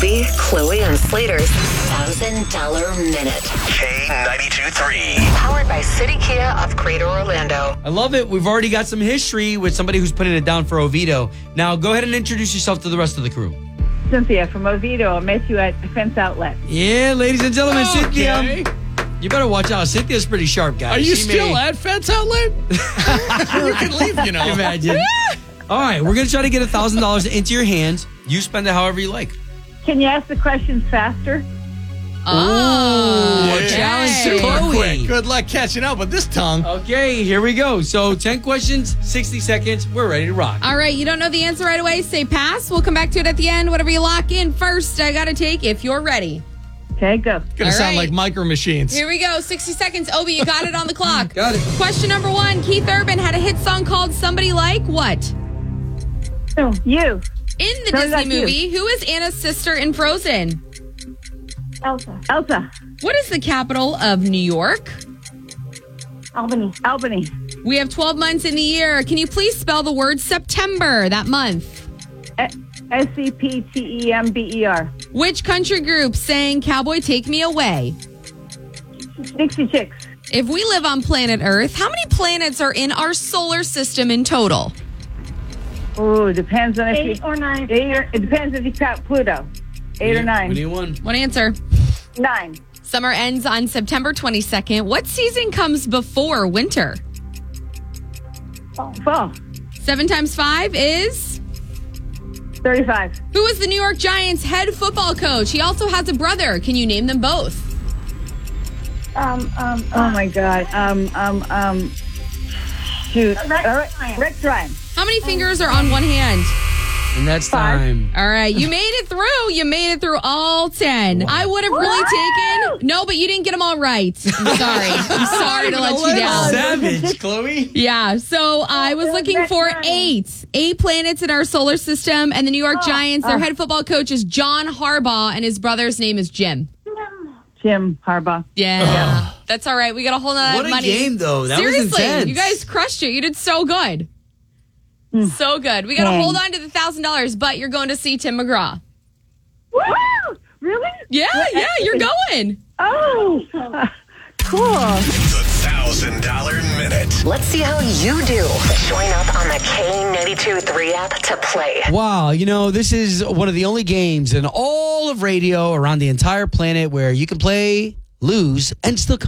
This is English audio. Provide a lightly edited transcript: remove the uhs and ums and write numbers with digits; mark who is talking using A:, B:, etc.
A: Obie, Chloe, and Slater's $1,000 Minute.
B: K92.3.
A: Powered by City Kia of Greater Orlando.
C: I love it. We've already got some history with somebody who's putting it down for Oviedo. Now, go ahead and introduce yourself to the rest of the crew.
D: Cynthia from Oviedo. I met you at Fence Outlet.
C: Yeah, ladies and gentlemen,
E: Okay.
C: Cynthia. You better watch out. Cynthia's pretty sharp, guys.
E: Are you still at Fence Outlet? You can leave, you know.
C: Imagine. All right, we're going to try to get $1,000 into your hands. You spend it however you like.
D: Can you ask the questions faster?
C: Oh,
E: Yeah.
C: challenge to
E: Super
C: Chloe.
E: quick. Good luck catching up with this tongue.
C: Okay, here we go. So 10 questions, 60 seconds. We're ready to rock.
F: All right, you don't know the answer right away, say pass. We'll come back to it at the end. Whatever you lock in first, I got to take if you're ready.
D: Okay, go.
E: Gonna
F: All
E: sound
F: right.
E: like Micro Machines.
F: Here we go. 60 seconds. Obi, you got it on the clock.
C: Got it.
F: Question number 1. Keith Urban had a hit song called Somebody Like What?
D: Oh, you.
F: In the
D: Somebody
F: Disney
D: Like You.
F: movie, who is Anna's sister in Frozen?
D: Elsa.
F: What is the capital of New York?
D: Albany.
F: We have 12 months in the year. Can you please spell the word September, that month?
D: September.
F: Which country group sang Cowboy Take Me Away?
D: Dixie Chicks.
F: If we live on planet Earth, how many planets are in our solar system in total?
D: Oh, it depends on if
G: 8 or 9.
D: It depends if you count Pluto. 8 or
C: We
D: 9.
C: need one.
F: One answer.
D: 9.
F: Summer ends on September 22nd. What season comes before winter?
D: Fall.
F: 7 times 5 is?
D: 35.
F: Who is the New York Giants head football coach? He also has a brother. Can you name them both?
D: Oh my God. Shoot. Rex Ryan.
F: How many fingers are on one hand?
C: And that's
D: 5.
C: time.
F: All right, you made it through. You made it through all 10. I would have really taken... No, but you didn't get them all right. I'm sorry. I'm sorry to let you down.
C: Savage, Chloe.
F: Yeah, so I was looking for 8. 8 planets in our solar system, and the New York Giants, their head football coach is John Harbaugh, and his brother's name is Jim.
D: Jim Harbaugh.
F: Yeah. That's all right. We got a whole lot
C: What
F: of
C: a
F: money.
C: game, though. That was
F: Seriously,
C: intense.
F: you guys crushed it. You did so good. So good. We got to
D: Dang.
F: hold on to the $1,000, but you're going to see Tim McGraw.
D: Woo! Really?
F: Yeah, you're going.
D: Oh, cool.
B: The $1,000 Minute.
A: Let's see how you do. Join up on the K92.3 app to play.
C: Wow, you know, this is one of the only games in all of radio around the entire planet where you can play, lose, and still come